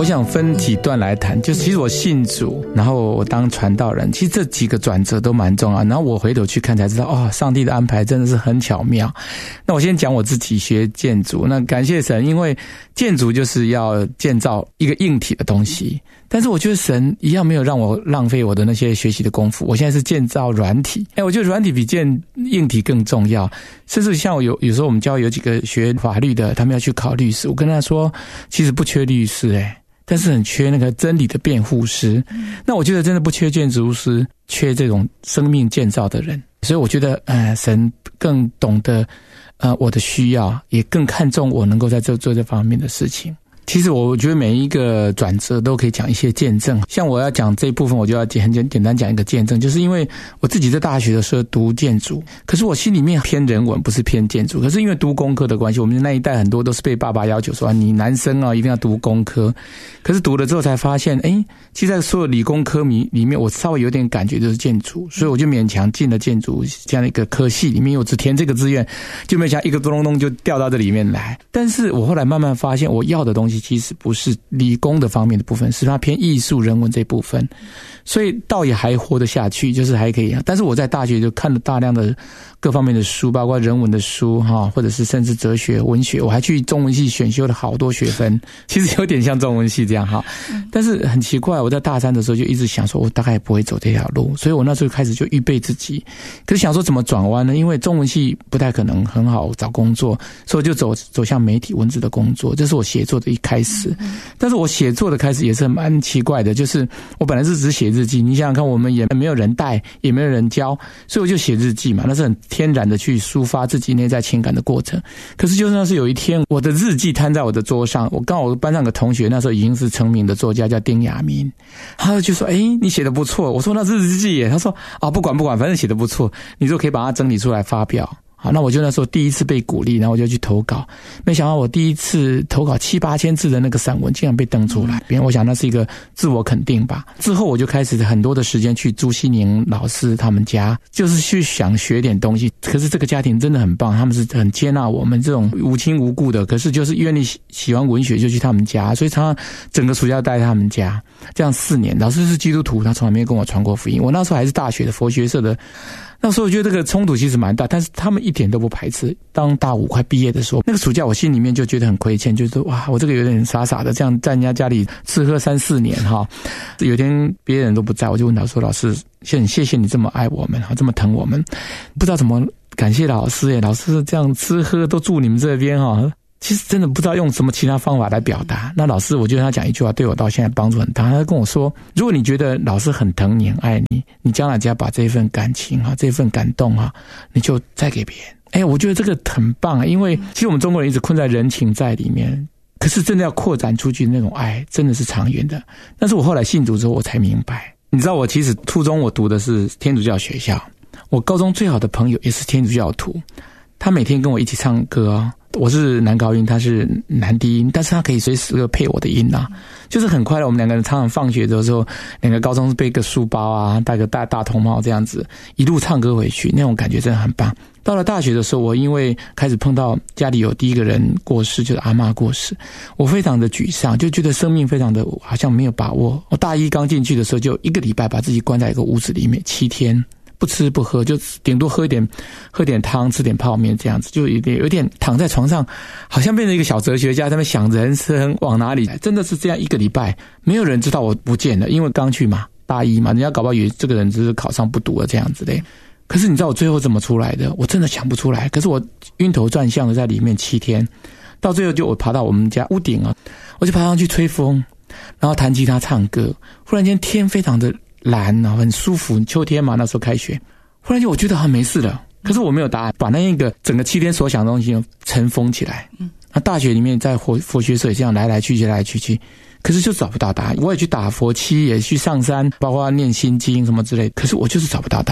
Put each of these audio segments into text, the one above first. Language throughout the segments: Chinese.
我想分几段来谈，就是其实我信主，然后我当传道人，其实这几个转折都蛮重要。然后我回头去看才知道，哦，上帝的安排真的是很巧妙。那我先讲我自己学建筑，那感谢神，因为建筑就是要建造一个硬体的东西，但是我觉得神一样没有让我浪费我的那些学习的功夫。我现在是建造软体，我觉得软体比硬体更重要。甚至像有时候我们教有几个学法律的，他们要去考律师，我跟他说其实不缺律师但是很缺那个真理的辩护师。那我觉得真的不缺建筑师，缺这种生命建造的人。所以我觉得神更懂得我的需要，也更看重我能够在做这方面的事情。其实我觉得每一个转折都可以讲一些见证，像我要讲这一部分，我就要很简单讲一个见证，就是因为我自己在大学的时候读建筑，可是我心里面偏人文，不是偏建筑。可是因为读工科的关系，我们那一代很多都是被爸爸要求说你男生一定要读工科。可是读了之后才发现，其实在所有理工科里面，我稍微有点感觉就是建筑，所以我就勉强进了建筑这样的一个科系里面，我只填这个志愿，就没想一个咚咚咚就掉到这里面来。但是我后来慢慢发现，我要的东西其实不是理工的方面的部分，是它偏艺术人文这部分，所以倒也还活得下去，就是还可以。但是我在大学就看了大量的各方面的书，包括人文的书或者是甚至哲学文学，我还去中文系选修了好多学分，其实有点像中文系这样但是很奇怪，我在大三的时候就一直想说我大概不会走这条路，所以我那时候开始就预备自己。可是想说怎么转弯呢？因为中文系不太可能很好找工作，所以我就走向媒体文字的工作，这是我写作的一开始。但是我写作的开始也是蛮奇怪的，就是我本来是只写日记，你想想看，我们也没有人带，也没有人教，所以我就写日记嘛，那是很天然的去抒发自己内在情感的过程。可是就算是有一天我的日记摊在我的桌上，我刚好我班上有个同学那时候已经是成名的作家叫丁亚明，他就说你写得不错。我说那是日记耶。他说不管反正写得不错，你就可以把它整理出来发表。好，那我就那时候第一次被鼓励，然后我就去投稿，没想到我第一次投稿7-8千字的那个散文竟然被登出来，我想那是一个自我肯定吧。之后我就开始很多的时间去朱西宁老师他们家，就是去想学点东西。可是这个家庭真的很棒，他们是很接纳我们这种无亲无故的，可是就是因为你喜欢文学就去他们家，所以常常整个暑假待在他们家，这样4年。老师是基督徒，他从来没有跟我传过福音。我那时候还是大学的佛学社的，那时候我觉得这个冲突其实蛮大，但是他们一点都不排斥。当大5快毕业的时候，那个暑假我心里面就觉得很亏欠，就是哇，我这个有点傻傻的这样在人家家里吃喝3-4年有一天别人都不在，我就问他说，老师很谢谢你这么爱我们这么疼我们，不知道怎么感谢老师老师这样吃喝都住你们这边其实真的不知道用什么其他方法来表达。那老师我觉得他讲一句话对我到现在帮助很大，他跟我说，如果你觉得老师很疼你很爱你，你将来就要把这份感情这份感动你就再给别人。我觉得这个很棒因为其实我们中国人一直困在人情债里面，可是真的要扩展出去的那种爱真的是长远的。但是我后来信主之后我才明白，你知道我其实初中我读的是天主教学校，我高中最好的朋友也是天主教徒，他每天跟我一起唱歌我是男高音，他是男低音，但是他可以随时配我的音就是很快乐。我们两个人常常放学的时候，两个高中背个书包戴个大头帽这样子一路唱歌回去，那种感觉真的很棒。到了大学的时候，我因为开始碰到家里有第一个人过世，就是阿嬷过世，我非常的沮丧，就觉得生命非常的好像没有把握。我大一刚进去的时候，就1个礼拜把自己关在一个屋子里面7天。不吃不喝，就顶多喝点汤，吃点泡面这样子，就有点躺在床上，好像变成一个小哲学家，在那边想人生往哪里。真的是这样1个礼拜，没有人知道我不见了，因为刚去嘛，大一嘛，人家搞不好以为这个人只是考上不读了这样子的。可是你知道我最后怎么出来的？我真的想不出来。可是我晕头转向的在里面7天，到最后就我爬到我们家屋顶我就爬上去吹风，然后弹吉他唱歌。忽然间天非常的蓝很舒服，秋天嘛，那时候开学。忽然间我觉得没事了，可是我没有答案，把那一个整个7天所想的东西尘封起来。那大学里面在佛学社也这样来来去去，可是就找不到答案。我也去打佛七，也去上山，包括念心经什么之类的，可是我就是找不到答案。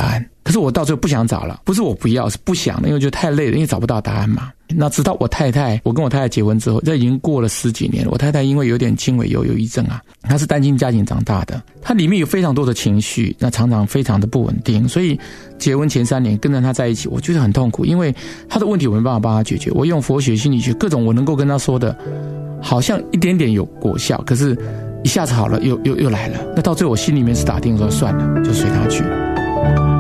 可是我到最后不想找了，不是我不要，是不想了，因为我觉得太累了，因为找不到答案嘛。那直到我跟我太太结婚之后，这已经过了10几年了。我太太因为有点轻微忧郁症啊，她是单亲家庭长大的，她里面有非常多的情绪，那常常非常的不稳定，所以结婚前3年跟着她在一起，我觉得很痛苦，因为她的问题我没办法帮她解决。我用佛学、心理学各种我能够跟她说的，好像一点点有果效，可是一下子好了又来了。那到最后我心里面是打定说算了，就随她去。